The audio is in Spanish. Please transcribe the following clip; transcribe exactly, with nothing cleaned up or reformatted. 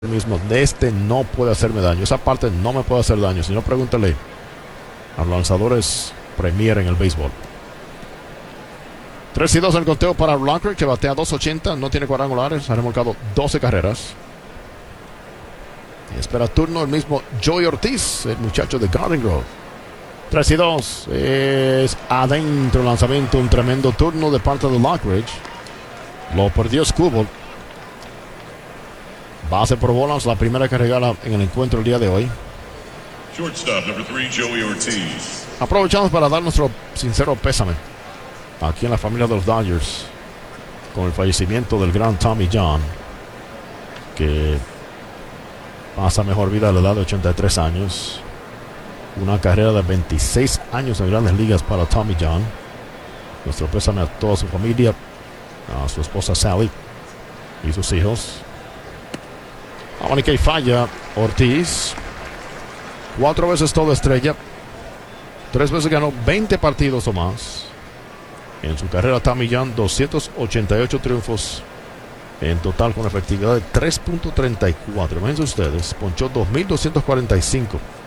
mismo de este no puede hacerme daño. Esa parte no me puede hacer daño. Si no, pregúntale a los lanzadores Premier en el béisbol. tres y dos en el conteo para Blanchard, que batea dos ochenta, no tiene cuadrangulares, ha remolcado doce carreras. Y espera turno el mismo Joey Ortiz, el muchacho de Garden Grove. tres y dos es adentro el lanzamiento, un tremendo turno de parte de Lockridge. Lo perdió Skubal. Base por bolas, la primera que regala en el encuentro el día de hoy. Shortstop number three, Joey Ortiz. Aprovechamos para dar nuestro sincero pésame aquí en la familia de los Dodgers con el fallecimiento del gran Tommy John, que pasa mejor vida a la edad de ochenta y tres años. Una carrera de veintiséis años en Grandes Ligas para Tommy John. Nuestro pésame a toda su familia, a su esposa Sally y sus hijos. Ahora que falla Ortiz. Cuatro veces toda estrella. Tres veces ganó veinte partidos o más. En su carrera, Tommy John, doscientos ochenta y ocho triunfos en total con efectividad de tres punto treinta y cuatro. Imagínense ustedes, ponchó dos mil doscientos cuarenta y cinco